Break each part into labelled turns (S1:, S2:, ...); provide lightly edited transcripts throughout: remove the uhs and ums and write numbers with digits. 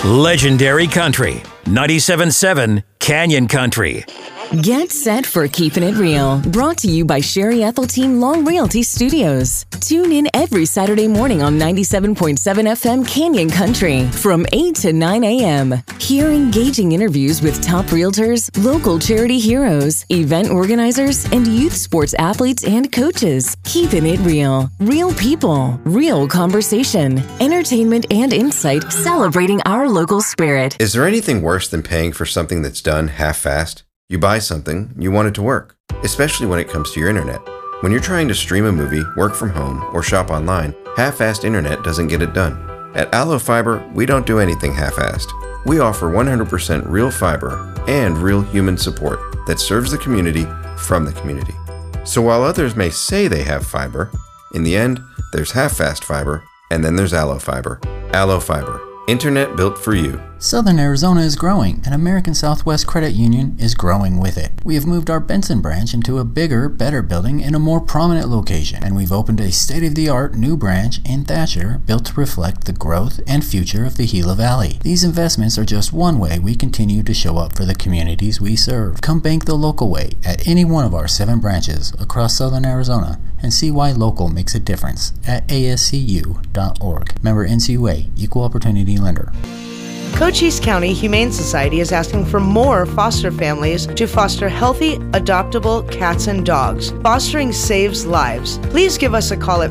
S1: Legendary Country, 97.7 Canyon Country.
S2: Get set for Keeping It Real, brought to you by Sherry Ethelteam Long Realty Studios. Tune in every Saturday morning on 97.7 FM Canyon Country from 8 to 9 a.m. Hear engaging interviews with top realtors, local charity heroes, event organizers, and youth sports athletes and coaches. Keeping It Real. Real people, real conversation, entertainment and insight celebrating our local spirit.
S3: Is there anything worse than paying for something that's done half-assed? You buy something, you want it to work, especially when it comes to your internet. When you're trying to stream a movie, work from home, or shop online, half-assed internet doesn't get it done. At Allo Fiber, we don't do anything half-assed. We offer 100% real fiber and real human support that serves the community from the community. So while others may say they have fiber, in the end, there's half-fast fiber, and then there's Allo Fiber. Allo Fiber. Internet built for you.
S4: Southern Arizona is growing, and American Southwest Credit Union is growing with it. We have moved our Benson branch into a bigger, better building in a more prominent location, and we've opened a state-of-the-art new branch in Thatcher built to reflect the growth and future of the Gila Valley. These investments are just one way we continue to show up for the communities we serve. Come bank the local way at any one of our 7 branches across Southern Arizona and see why local makes a difference at ascu.org. Member NCUA, Equal Opportunity Lender.
S5: Cochise County Humane Society is asking for more foster families to foster healthy, adoptable cats and dogs. Fostering saves lives. Please give us a call at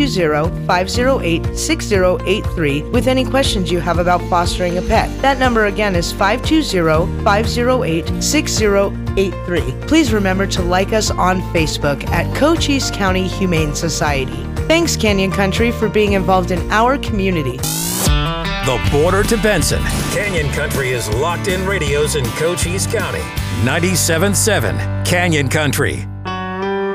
S5: 520-508-6083 with any questions you have about fostering a pet. That number again is 520-508-6083. Please remember to like us on Facebook at Cochise County Humane Society. Thanks, Canyon Country, for being involved in our community.
S1: The border to Benson. Canyon Country is locked in radios in Cochise County. 97.7 Canyon Country.